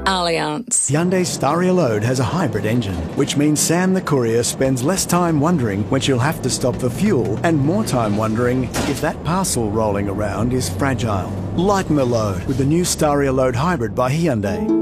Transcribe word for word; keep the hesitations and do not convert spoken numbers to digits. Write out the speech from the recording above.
Allianz. Hyundai Staria Load has a hybrid engine, which means Sam the courier spends less time wondering when she'll have to stop for fuel and more time wondering if that parcel rolling around is fragile. Lighten the load with the new Staria Load Hybrid by Hyundai.